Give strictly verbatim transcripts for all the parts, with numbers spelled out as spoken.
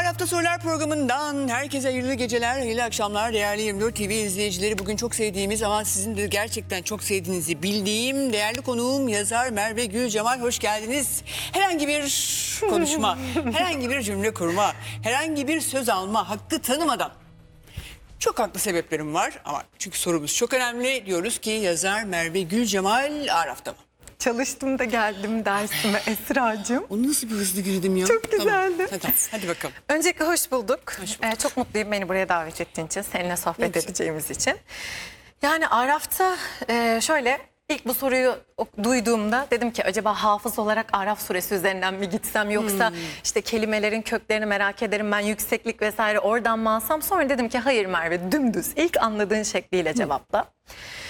Hafta Sorular programından herkese hayırlı geceler, hayırlı akşamlar değerli yirmi dört T V izleyicileri. Bugün çok sevdiğimiz ama sizin de gerçekten çok sevdiğinizi bildiğim değerli konuğum yazar Merve Gülcemal, hoş geldiniz. Herhangi bir konuşma, herhangi bir cümle kurma, herhangi bir söz alma hakkı tanımadan. Çok haklı sebeplerim var ama çünkü sorumuz çok önemli. Diyoruz ki yazar Merve Gülcemal Araf'ta mı? Çalıştım da geldim dersime Esra'cığım. O nasıl bir hızlı girdim ya? Çok güzeldi. Tamam. Hadi, hadi bakalım. Öncelikle hoş bulduk. Hoş bulduk. Ee, çok mutluyum beni buraya davet ettiğin için, seninle sohbet güzel. edeceğimiz için. Yani Araf'ta e, şöyle ilk bu soruyu duyduğumda dedim ki acaba hafız olarak Araf suresi üzerinden mi gitsem yoksa hmm. işte kelimelerin köklerini merak ederim ben, yükseklik vesaire oradan mı alsam? Sonra dedim ki hayır Merve, dümdüz ilk anladığın şekliyle cevapla. Hmm.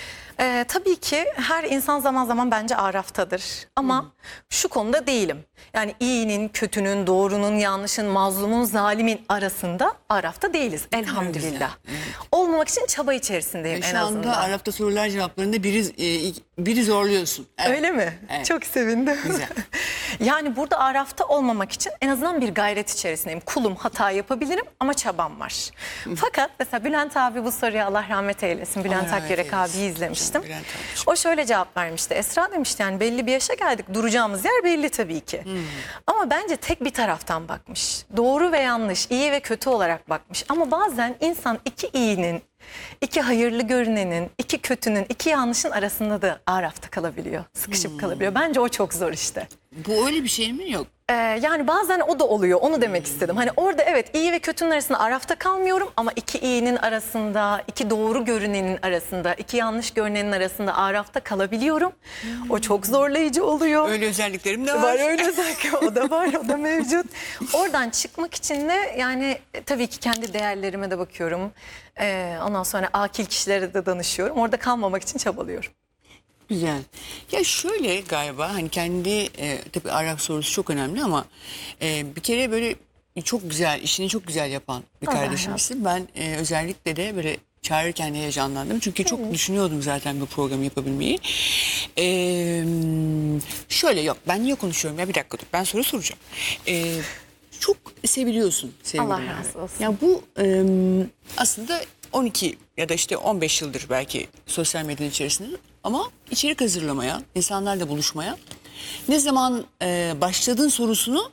Ee, tabii ki her insan zaman zaman bence Araf'tadır ama hmm. şu konuda değilim. Yani iyinin, kötünün, doğrunun, yanlışın, mazlumun, zalimin arasında Araf'ta değiliz elhamdülillah. Hmm. Olmamak için çaba içerisindeyim e en şu azından. Şu anda Araf'ta sorular cevaplarında biri, e, biri zorluyorsun. Evet. Öyle mi? Evet. Çok sevindim. Güzel. Yani burada Araf'ta olmamak için en azından bir gayret içerisindeyim. Kulum, hata yapabilirim ama çabam var. Fakat mesela Bülent abi bu soruya Allah rahmet eylesin. Bülent Akyürek abiyi izlemiştim. O şöyle cevap vermişti. Esra demişti yani belli bir yaşa geldik. Duracağımız yer belli tabii ki. Hmm. Ama bence tek bir taraftan bakmış. Doğru ve yanlış, iyi ve kötü olarak bakmış. Ama bazen insan iki iyinin, iki hayırlı görünenin, iki kötünün, iki yanlışın arasında da Araf'ta kalabiliyor. Sıkışıp hmm. kalabiliyor. Bence o çok zor işte. Bu öyle bir şey mi? Yok. Ee, yani bazen o da oluyor. Onu demek hmm. istedim. Hani orada evet iyi ve kötünün arasında Araf'ta kalmıyorum ama iki iyinin arasında, iki doğru görünenin arasında, iki yanlış görünenin arasında Araf'ta kalabiliyorum. Hmm. O çok zorlayıcı oluyor. Öyle özelliklerim de var. Var öyle özellikle. O da var, o da mevcut. Oradan çıkmak için de yani tabii ki kendi değerlerime de bakıyorum. Ee, ondan sonra akil kişilere de danışıyorum. Orada kalmamak için çabalıyorum. Güzel. Ya şöyle galiba hani kendi e, tabii Araf sorusu çok önemli ama e, bir kere böyle çok güzel, işini çok güzel yapan bir Allah kardeşimsin. Ben e, özellikle de böyle çağırırken de heyecanlandım. Çünkü çok evet. düşünüyordum zaten bu programı yapabilmeyi. E, şöyle yok ben niye konuşuyorum ya, bir dakika dur ben soru soracağım. E, çok seviliyorsun sevgilim. Allah razı olsun. Ya bu e, aslında on iki ya da işte on beş yıldır belki sosyal medyanın içerisinde ama içerik hazırlamaya, insanlarla buluşmaya ne zaman e, başladın sorusunu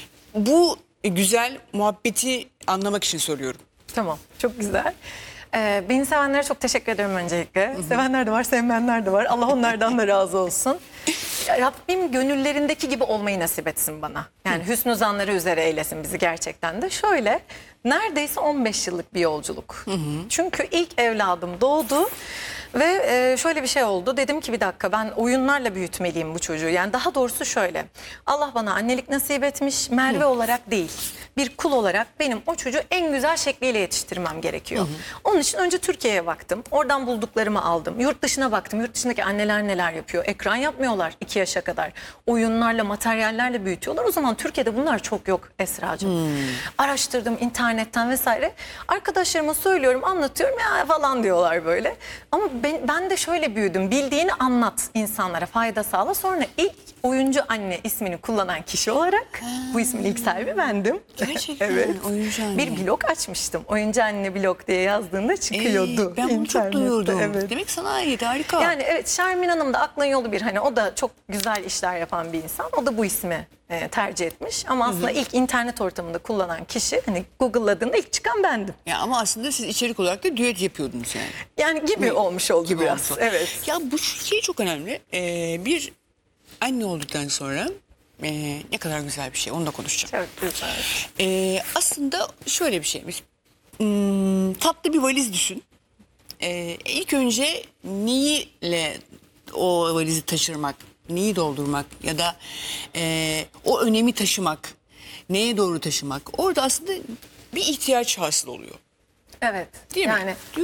bu güzel muhabbeti anlamak için soruyorum. Tamam, çok güzel. Ee, beni sevenlere çok teşekkür ederim öncelikle. Hı hı. Sevenler de var, sevmeyenler de var. Allah onlardan da razı olsun. Rabbim gönüllerindeki gibi olmayı nasip etsin bana. Yani hı. hüsnü zanları üzere eylesin bizi gerçekten de. Şöyle, neredeyse on beş yıllık bir yolculuk. Hı hı. Çünkü ilk evladım doğdu. Ve e, şöyle bir şey oldu. Dedim ki bir dakika ben oyunlarla büyütmeliyim bu çocuğu. Yani daha doğrusu şöyle. Allah bana annelik nasip etmiş. Merve Hı. olarak değil. Bir kul olarak benim o çocuğu en güzel şekliyle yetiştirmem gerekiyor. Hı hı. Onun için önce Türkiye'ye baktım. Oradan bulduklarımı aldım. Yurt dışına baktım. Yurt dışındaki anneler neler yapıyor. Ekran yapmıyorlar iki yaşa kadar. Oyunlarla, materyallerle büyütüyorlar. O zaman Türkiye'de bunlar çok yok Esra'cığım. Hmm. Araştırdım internetten vesaire. Arkadaşlarıma söylüyorum, anlatıyorum ya falan diyorlar böyle. Ama ben, ben de şöyle büyüdüm. Bildiğini anlat insanlara, fayda sağla. Sonra ilk oyuncu anne ismini kullanan kişi olarak ha. bu ismin ilk sahibi bendim. Gerçekten evet. oyuncu anne. Bir blog açmıştım. Oyuncu anne blog diye yazdığında çıkıyordu. Ee, ben bunu çok duyuyordum. Evet. Demek sana ait, harika. Yani evet, Şermin Hanım da aklın yolu bir, hani o da çok güzel işler yapan bir insan. O da bu ismi e, tercih etmiş. Ama aslında Hı -hı. ilk internet ortamında kullanan kişi, hani Google'ladığında ilk çıkan bendim. Ya ama aslında siz içerik olarak da düet yapıyordunuz yani. Yani gibi Mi? olmuş oldu gibi biraz. Olmuş. Evet. Ya bu şey çok önemli. Ee, bir anne olduktan sonra e, ne kadar güzel bir şey, onu da konuşacağım. Çok güzel. Ee, aslında şöyle bir şeymiş. Hmm, tatlı bir valiz düşün. Ee, ilk önce neyle o valizi taşırmak, neyi doldurmak ya da e, o önemi taşımak, neye doğru taşımak. Orada aslında bir ihtiyaç hasıl oluyor. Evet. Değil yani mi?